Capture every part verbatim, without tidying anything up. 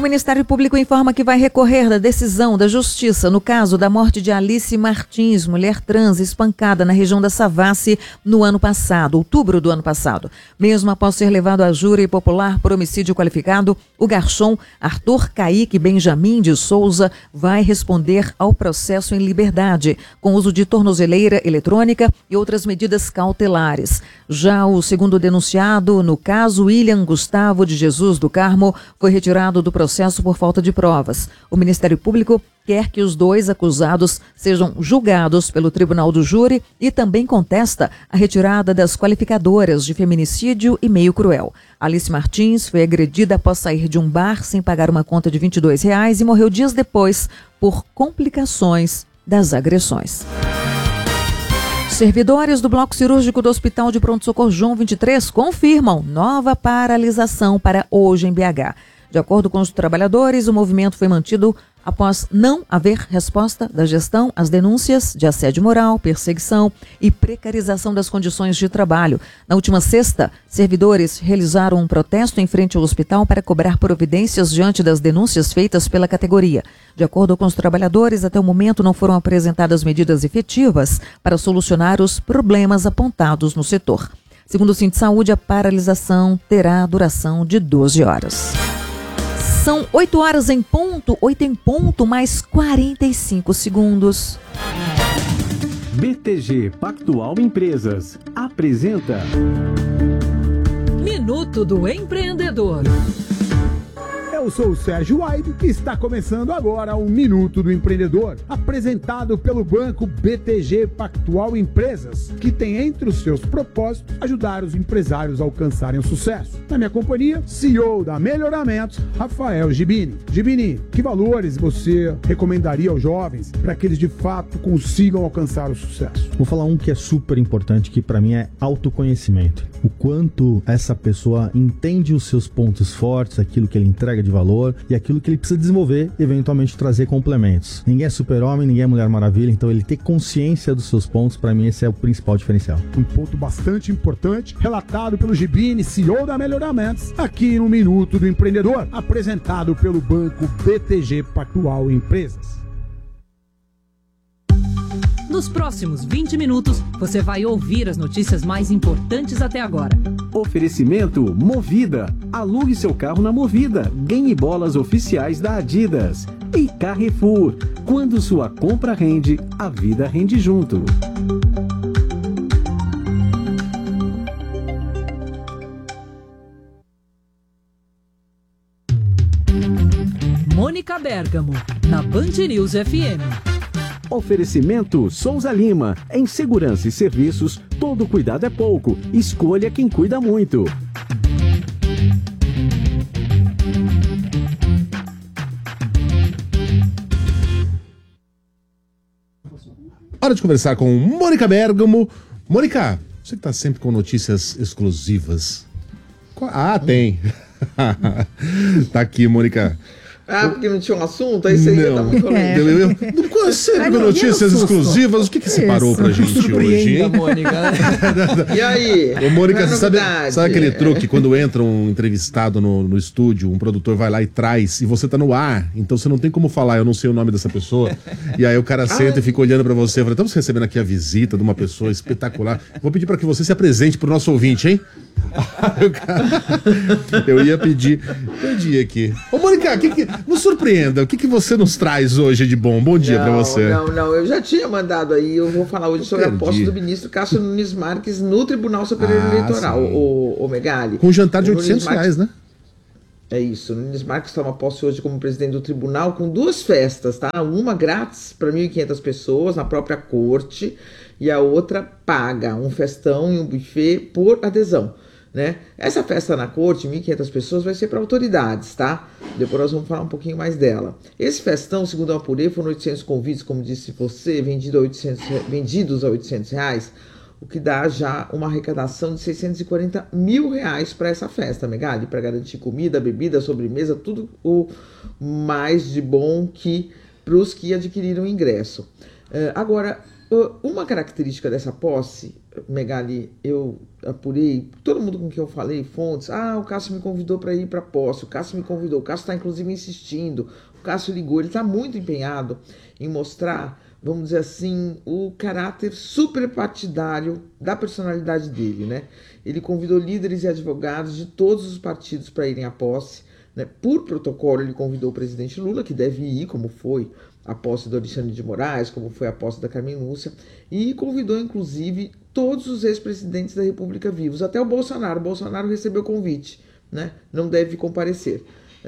Ministério Público informa que vai recorrer da decisão da Justiça no caso da morte de Alice Martins, mulher trans espancada na região da Savassi no ano passado, outubro do ano passado. Mesmo após ser levado a júri popular por homicídio qualificado, o garçom Arthur Caíque Benjamin de Souza vai responder ao processo em liberdade, com uso de tornozeleira eletrônica e outras medidas cautelares. Já o segundo denunciado no caso, William Gustavo de Jesus do Carmo, foi retirado do processo por falta de provas. O Ministério Público quer que os dois acusados sejam julgados pelo Tribunal do Júri e também contesta a retirada das qualificadoras de feminicídio e meio cruel. Alice Martins foi agredida após sair de um bar sem pagar uma conta de vinte e dois reais e morreu dias depois por complicações das agressões. Servidores do bloco cirúrgico do Hospital de Pronto-Socorro João vinte e três confirmam nova paralisação para hoje em B H. De acordo com os trabalhadores, o movimento foi mantido após não haver resposta da gestão às denúncias de assédio moral, perseguição e precarização das condições de trabalho. Na última sexta, servidores realizaram um protesto em frente ao hospital para cobrar providências diante das denúncias feitas pela categoria. De acordo com os trabalhadores, até o momento não foram apresentadas medidas efetivas para solucionar os problemas apontados no setor. Segundo o Sindsaúde, a paralisação terá duração de doze horas. São oito horas em ponto, oito em ponto, mais quarenta e cinco segundos. B T G Pactual Empresas apresenta Minuto do Empreendedor. Eu sou o Sérgio Waide e está começando agora o Minuto do Empreendedor, apresentado pelo banco B T G Pactual Empresas, que tem entre os seus propósitos ajudar os empresários a alcançarem o sucesso. Na minha companhia, C E O da Melhoramentos, Rafael Gibini. Gibini, que valores você recomendaria aos jovens para que eles de fato consigam alcançar o sucesso? Vou falar um que é super importante, que para mim é autoconhecimento. O quanto essa pessoa entende os seus pontos fortes, aquilo que ele entrega de valor e aquilo que ele precisa desenvolver e eventualmente trazer complementos. Ninguém é super-homem, ninguém é Mulher Maravilha, então ele ter consciência dos seus pontos, para mim esse é o principal diferencial. Um ponto bastante importante, relatado pelo Gibini, C E O da Melhoramentos, aqui no Minuto do Empreendedor, apresentado pelo banco B T G Pactual Empresas. Nos próximos vinte minutos, você vai ouvir as notícias mais importantes até agora. Oferecimento Movida. Alugue seu carro na Movida. Ganhe bolas oficiais da Adidas. E Carrefour. Quando sua compra rende, a vida rende junto. Mônica Bergamo, na Band News F M. Oferecimento Souza Lima. Em segurança e serviços, todo cuidado é pouco. Escolha quem cuida muito. Hora de conversar com Mônica Bergamo. Mônica, você que está sempre com notícias exclusivas. Ah, tem. Tá aqui, Mônica. Ah, porque não tinha um assunto? Aí você ia dar muito é. eu, eu, Não consigo notícias exclusivas. O que que você parou pra gente hoje, hein? Mônica, né? E aí? Ô, Mônica, você sabe, sabe aquele truque quando entra um entrevistado no, no estúdio, um produtor vai lá e traz, e você tá no ar, então você não tem como falar, eu não sei o nome dessa pessoa, e aí o cara senta ah, e fica olhando pra você, eu falei, estamos recebendo aqui a visita de uma pessoa espetacular, vou pedir pra que você se apresente pro nosso ouvinte, hein? Eu ia pedir, perdi aqui. Ô, Mônica, que que, nos surpreenda, o que, que você nos traz hoje de bom? Bom dia não, pra você. Não, não, eu já tinha mandado aí, eu vou falar hoje sobre perdi. a posse do ministro Cássio Nunes Marques no Tribunal Superior ah, Eleitoral, o, o Megali. Com um jantar de oitocentos reais, né? É isso, o Nunes Marques toma posse hoje como presidente do tribunal com duas festas, tá? Uma grátis para mil e quinhentas pessoas na própria corte e a outra paga, um festão e um buffet por adesão. Né? Essa festa na corte, mil e quinhentas pessoas, vai ser para autoridades, tá? Depois nós vamos falar um pouquinho mais dela. Esse festão, segundo o Apurê, foram oitocentos convites, como disse você, vendido a oitocentos, vendidos a oitocentos reais, o que dá já uma arrecadação de seiscentos e quarenta mil reais para essa festa, Megali, para garantir comida, bebida, sobremesa, tudo o mais de bom que para os que adquiriram o ingresso. Uh, agora, uh, uma característica dessa posse Megali, eu apurei, todo mundo com quem eu falei, fontes, ah, o Cássio me convidou para ir para a posse, o Cássio me convidou, o Cássio está inclusive insistindo, o Cássio ligou, ele está muito empenhado em mostrar, vamos dizer assim, o caráter superpartidário da personalidade dele, né? Ele convidou líderes e advogados de todos os partidos para irem à posse, né? Por protocolo, ele convidou o presidente Lula, que deve ir, como foi a posse do Alexandre de Moraes, como foi a posse da Carmen Lúcia, e convidou, inclusive, todos os ex-presidentes da República vivos, até o Bolsonaro. O Bolsonaro recebeu o convite, né? Não deve comparecer.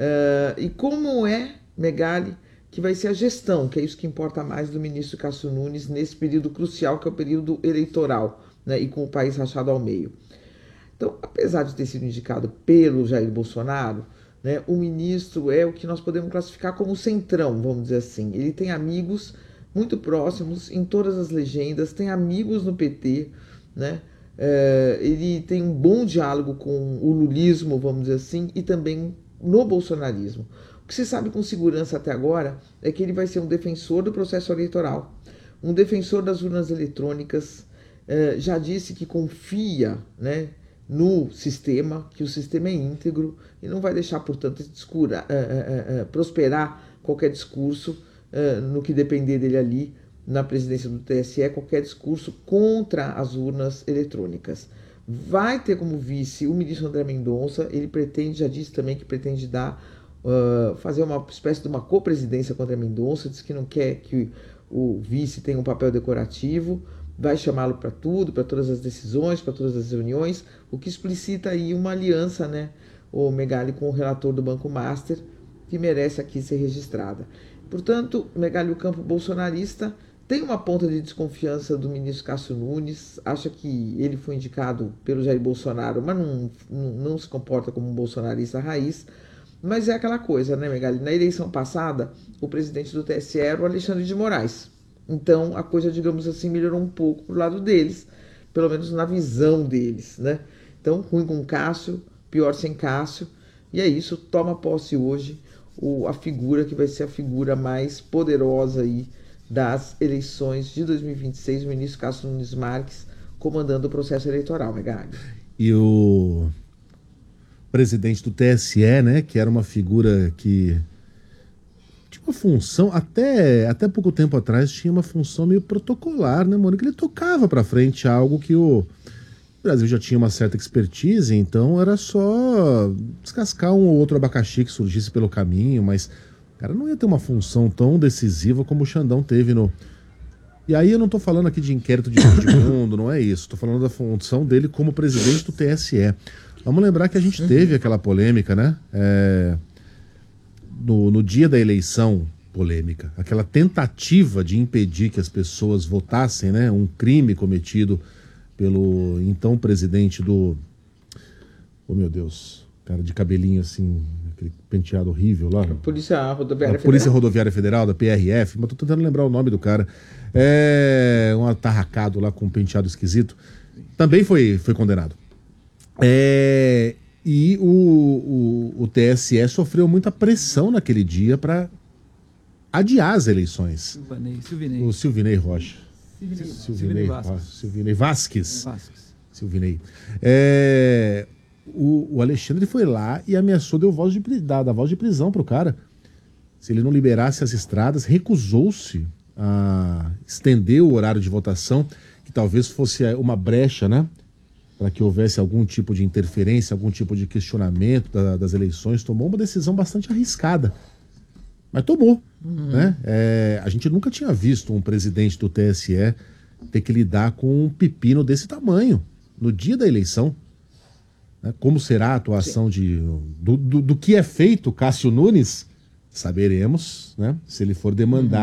Uh, e como é, Megali, que vai ser a gestão, que é isso que importa mais do ministro Cássio Nunes nesse período crucial, que é o período eleitoral, né? E com o país rachado ao meio. Então, apesar de ter sido indicado pelo Jair Bolsonaro, né, o ministro é o que nós podemos classificar como centrão, vamos dizer assim. Ele tem amigos muito próximos em todas as legendas, tem amigos no P T, né? É, ele tem um bom diálogo com o lulismo, vamos dizer assim, e também no bolsonarismo. O que se sabe com segurança até agora é que ele vai ser um defensor do processo eleitoral, um defensor das urnas eletrônicas, é, já disse que confia, né, no sistema, que o sistema é íntegro e não vai deixar, portanto, escura, é, é, é, prosperar qualquer discurso é, no que depender dele ali na presidência do T S E, qualquer discurso contra as urnas eletrônicas. Vai ter como vice o ministro André Mendonça, ele pretende, já disse também que pretende dar, uh, fazer uma espécie de uma co-presidência com o André Mendonça, diz que não quer que o vice tenha um papel decorativo, vai chamá-lo para tudo, para todas as decisões, para todas as reuniões, o que explicita aí uma aliança, né, o Megali com o relator do Banco Master, que merece aqui ser registrada. Portanto, Megali, o campo bolsonarista, tem uma ponta de desconfiança do ministro Cássio Nunes, acha que ele foi indicado pelo Jair Bolsonaro, mas não, não, não se comporta como um bolsonarista raiz, mas é aquela coisa, né, Megali? Na eleição passada, o presidente do T S E era o Alexandre de Moraes. Então, a coisa, digamos assim, melhorou um pouco pro lado deles, pelo menos na visão deles, né? Então, ruim com Cássio, pior sem Cássio, e é isso, toma posse hoje o, a figura que vai ser a figura mais poderosa aí das eleições de dois mil e vinte e seis, o ministro Cássio Nunes Marques, comandando o processo eleitoral, Megali. E o presidente do T S E, né, que era uma figura que tinha uma função, até, até pouco tempo atrás, tinha uma função meio protocolar, né, Mônica? Ele tocava para frente algo que o Brasil já tinha uma certa expertise, então era só descascar um ou outro abacaxi que surgisse pelo caminho, mas o cara não ia ter uma função tão decisiva como o Xandão teve no... E aí eu não tô falando aqui de inquérito de fim de mundo, não é isso. Tô falando da função dele como presidente do T S E. Vamos lembrar que a gente teve aquela polêmica, né? É... No, no dia da eleição, polêmica, aquela tentativa de impedir que as pessoas votassem, né? Um crime cometido pelo então presidente do... Oh, meu Deus, cara de cabelinho assim, aquele penteado horrível lá. Polícia Rodoviária a Polícia Federal. Rodoviária Federal, da P R F, mas tô tentando lembrar o nome do cara. É um atarracado lá com um penteado esquisito. Também foi, foi condenado. É, e o, o, o T S E sofreu muita pressão naquele dia para adiar as eleições. Silvanei, Silvinei. O Silvinei Rocha. Silvinei, Silvinei, Silvinei Vasquez. Silvinei Vasquez. Vasquez. Silvinei. É, o, o Alexandre foi lá e ameaçou, deu voz de, dar, dar voz de prisão pro cara. Se ele não liberasse as estradas, recusou-se a estender o horário de votação, que talvez fosse uma brecha, né? Para que houvesse algum tipo de interferência, algum tipo de questionamento da, das eleições. Tomou uma decisão bastante arriscada. Mas tomou. Uhum. Né? É, a gente nunca tinha visto um presidente do T S E ter que lidar com um pepino desse tamanho no dia da eleição. Né? Como será a atuação de, do, do, do que é feito Cássio Nunes? Saberemos, né? Se ele for demandado.